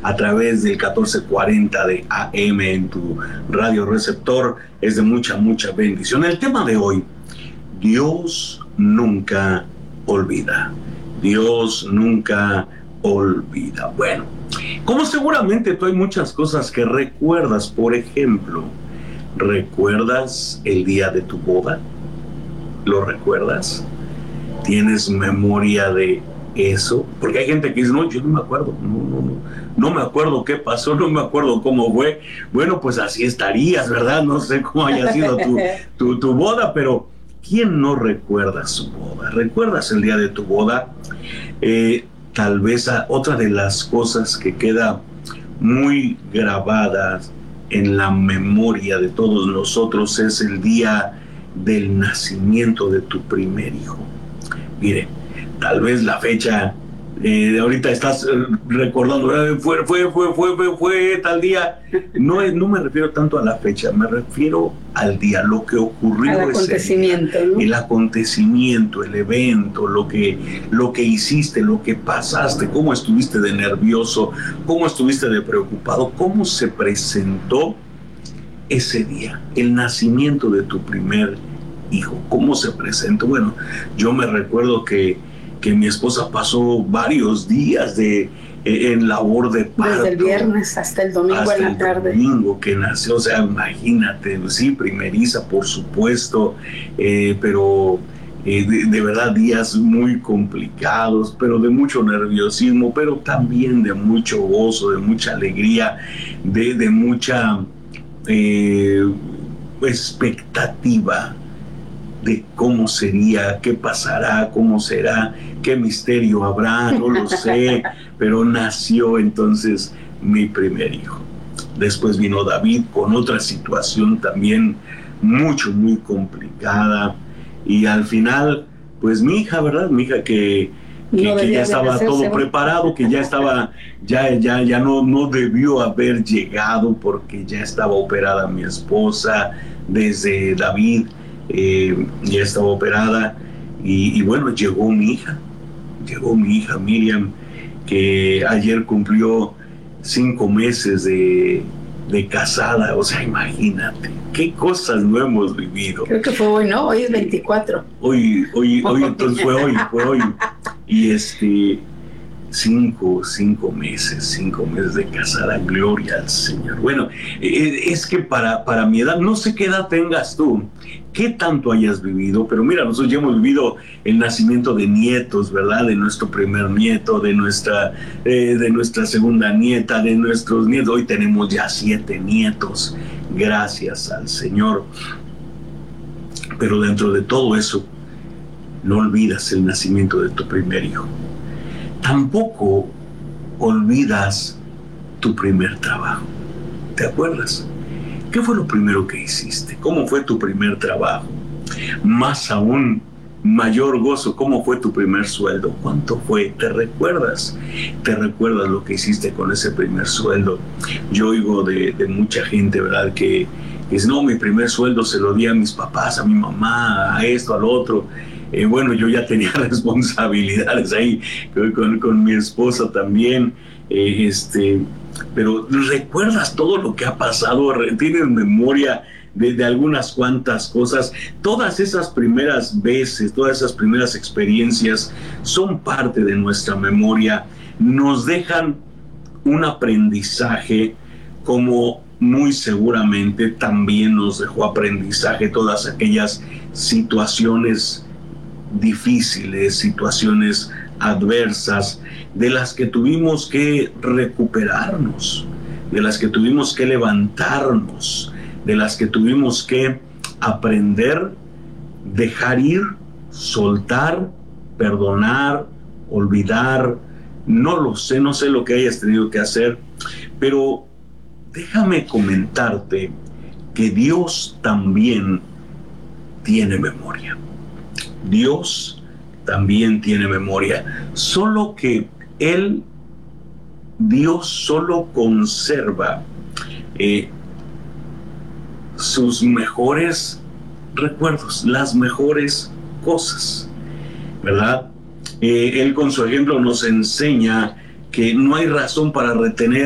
a través del 1440 de AM en tu radio receptor. Es de mucha, mucha bendición. El tema de hoy: Dios nunca olvida. Dios nunca olvida. Bueno, como seguramente tú hay muchas cosas que recuerdas. Por ejemplo, ¿recuerdas el día de tu boda? ¿Lo recuerdas? ¿Tienes memoria de eso? Porque hay gente que dice, no, yo no me acuerdo, no me acuerdo qué pasó, no me acuerdo cómo fue. Bueno, pues así estarías, ¿verdad? No sé cómo haya sido tu boda, pero ¿quién no recuerda su boda? ¿Recuerdas el día de tu boda? Tal vez otra de las cosas que queda muy grabada en la memoria de todos nosotros es el día del nacimiento de tu primer hijo. Mire, tal vez la fecha, ahorita estás recordando, fue tal día. No me refiero tanto a la fecha, me refiero al día, lo que ocurrió al acontecimiento, ese día, ¿no? el acontecimiento, el evento, lo que hiciste, lo que pasaste, cómo estuviste de nervioso, cómo estuviste de preocupado, cómo se presentó ese día, el nacimiento de tu primer hijo, cómo se presentó. Bueno, yo me recuerdo que mi esposa pasó varios días en labor de parto. Desde el viernes hasta el domingo en la tarde. Hasta el domingo que nació, o sea, imagínate, sí, primeriza, por supuesto, pero de verdad días muy complicados, pero de mucho nerviosismo, pero también de mucho gozo, de mucha alegría, de mucha expectativa de cómo sería, qué pasará, cómo será, qué misterio habrá, no lo sé, pero nació entonces mi primer hijo. Después vino David con otra situación también muy complicada, y al final, pues mi hija, ¿verdad? Mi hija que ya estaba todo preparado, que ya estaba, ya no debió haber llegado porque ya estaba operada mi esposa desde David. Ya estaba operada, y bueno, llegó mi hija Miriam, que ayer cumplió 5 meses de casada. O sea, imagínate qué cosas no hemos vivido. Creo que fue hoy, ¿no? Hoy es 24. Hoy entonces fue hoy. Y 5 meses de casada, gloria al Señor. Bueno, es que para mi edad, no sé qué edad tengas tú, qué tanto hayas vivido, pero mira, nosotros ya hemos vivido el nacimiento de nietos, ¿verdad? De nuestro primer nieto, de nuestra segunda nieta, de nuestros nietos. Hoy tenemos ya 7 nietos, gracias al Señor. Pero dentro de todo eso, no olvidas el nacimiento de tu primer hijo. Tampoco olvidas tu primer trabajo. ¿Te acuerdas? ¿Qué fue lo primero que hiciste? ¿Cómo fue tu primer trabajo? Más aún, mayor gozo, ¿cómo fue tu primer sueldo? ¿Cuánto fue? ¿Te recuerdas? ¿Te recuerdas lo que hiciste con ese primer sueldo? Yo oigo de mucha gente, ¿verdad? Que dice, no, mi primer sueldo se lo di a mis papás, a mi mamá, a esto, al otro. Bueno, yo ya tenía responsabilidades ahí con mi esposa también, pero ¿recuerdas todo lo que ha pasado? ¿Tienes memoria de algunas cuantas cosas? Todas esas primeras veces, todas esas primeras experiencias son parte de nuestra memoria, nos dejan un aprendizaje, como muy seguramente también nos dejó aprendizaje todas aquellas situaciones difíciles, situaciones adversas, de las que tuvimos que recuperarnos, de las que tuvimos que levantarnos, de las que tuvimos que aprender, dejar ir, soltar, perdonar, olvidar. No lo sé, no sé lo que hayas tenido que hacer, pero déjame comentarte que Dios también tiene memoria. Dios también tiene memoria, solo que Dios solo conserva sus mejores recuerdos, las mejores cosas, ¿verdad? Él con su ejemplo nos enseña que no hay razón para retener